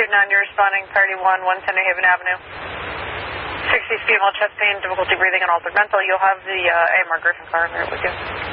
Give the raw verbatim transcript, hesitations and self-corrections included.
two nine, you're responding priority one, one ten Haven Avenue. sixty speed, mild chest pain, difficulty breathing, and altered mental. You'll have the uh, A M R Griffin car there with you.